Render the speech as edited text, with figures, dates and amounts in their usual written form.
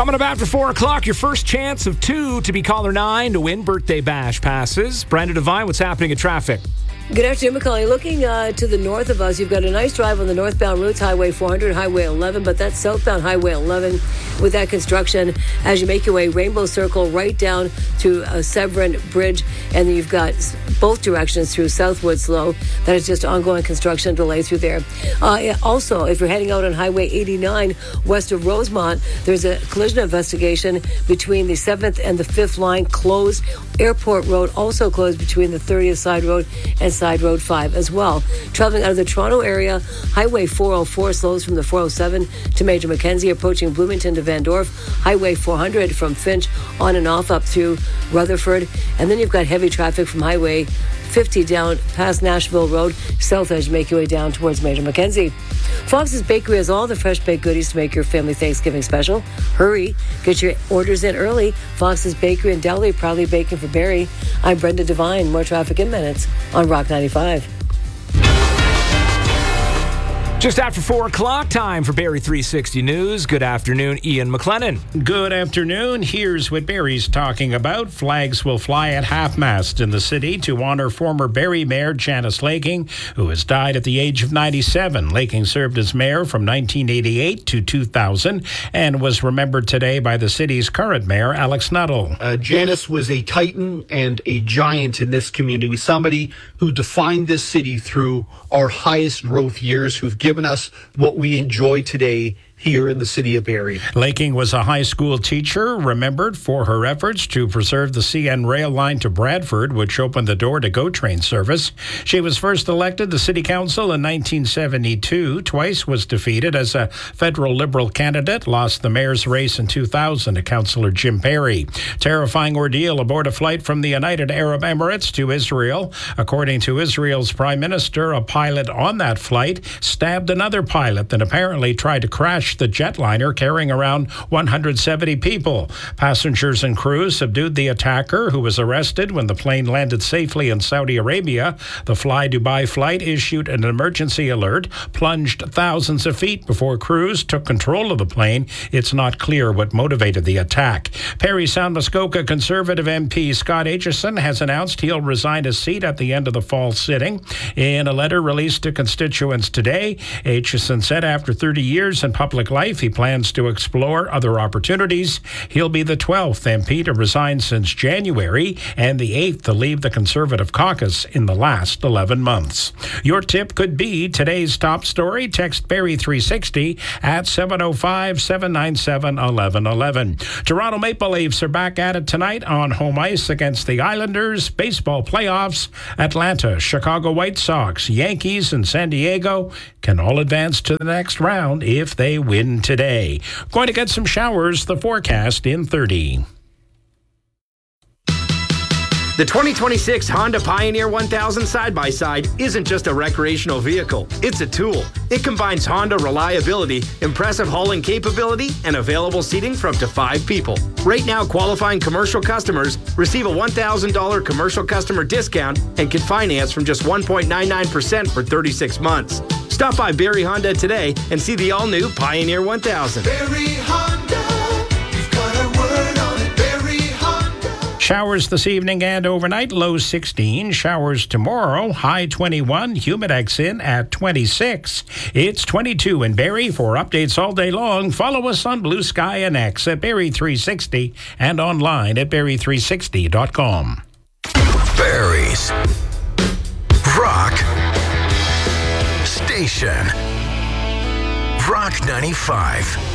Coming up after 4 o'clock, your first chance of 2 to be caller 9 to win birthday bash passes. Brenda Devine, what's happening in traffic? Good afternoon, Macaulay. Looking to the north of us, you've got a nice drive on the northbound routes, Highway 400, Highway 11, but that's southbound Highway 11 with that construction as you make your way Rainbow Circle right down to Severn Bridge, and then you've got both directions through Southwood Slow. That is just ongoing construction delay through there. Also, if you're heading out on Highway 89 west of Rosemont, there's a collision investigation between the 7th and the 5th line closed. Airport Road also closed between the 30th Side Road and Side Road 5 as well. Traveling out of the Toronto area, Highway 404 slows from the 407 to Major Mackenzie, approaching Bloomington to Van Dorp. Highway 400 from Finch on and off up through Rutherford. And then you've got heavy traffic from Highway 50 down past Nashville Road, south as you make your way down towards Major Mackenzie. Fox's Bakery has all the fresh baked goodies to make your family Thanksgiving special. Hurry, get your orders in early. Fox's Bakery and Deli, proudly baking for Barrie. I'm Brenda Devine. More traffic in minutes on Rock 95. Just after 4 o'clock, time for Barrie 360 News. Good afternoon, Ian McLennan. Good afternoon. Here's what Barrie's talking about. Flags will fly at half-mast in the city to honor former Barrie Mayor Janice Laking, who has died at the age of 97. Laking served as mayor from 1988 to 2000 and was remembered today by the city's current mayor, Alex Nuttall. Janice was a titan and a giant in this community, somebody who defined this city through our highest growth years, who've given us what we enjoy today here in the city of Barrie. Laking was a high school teacher, remembered for her efforts to preserve the CN rail line to Bradford, which opened the door to GO train service. She was first elected to City Council in 1972, twice was defeated as a federal Liberal candidate, lost the mayor's race in 2000 to Councillor Jim Perry. Terrifying ordeal aboard a flight from the United Arab Emirates to Israel. According to Israel's Prime Minister, a pilot on that flight stabbed another pilot, then apparently tried to crash the jetliner carrying around 170 people. Passengers and crew subdued the attacker, who was arrested when the plane landed safely in Saudi Arabia. The Fly Dubai flight issued an emergency alert, plunged thousands of feet before crews took control of the plane. It's not clear what motivated the attack. Parry Sound Muskoka Conservative MP Scott Aitchison has announced he'll resign his seat at the end of the fall sitting. In a letter released to constituents today, Aitchison said after 30 years in public life, he plans to explore other opportunities. He'll be the 12th MP to resign since January and the 8th to leave the Conservative caucus in the last 11 months. Your tip could be today's top story. Text Barrie 360 at 705-797-1111. Toronto Maple Leafs are back at it tonight on home ice against the Islanders. Baseball playoffs, Atlanta, Chicago White Sox, Yankees, and San Diego can all advance to the next round if they win today. Going to get some showers, the forecast in 30. The 2026 Honda Pioneer 1000 side-by-side isn't just a recreational vehicle, it's a tool. It combines Honda reliability, impressive hauling capability, and available seating for up to 5 people. Right now, qualifying commercial customers receive a $1,000 commercial customer discount and can finance from just 1.99% for 36 months. Stop by Barrie Honda today and see the all-new Pioneer 1000. Barrie Honda, you've got a word on it. Barrie Honda. Showers this evening and overnight, low 16. Showers tomorrow, high 21. Humidex in at 26. It's 22 in Barrie. For updates all day long, follow us on Blue Sky and X at Barrie 360 and online at Barrie360.com. Barrie's Rock Station. Rock 95.